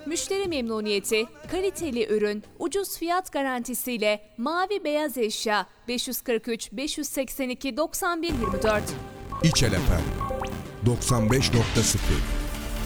müşteri memnuniyeti, kaliteli ürün, ucuz fiyat garantisiyle mavi beyaz eşya 543 582 91 24. İçel Efendim 95.0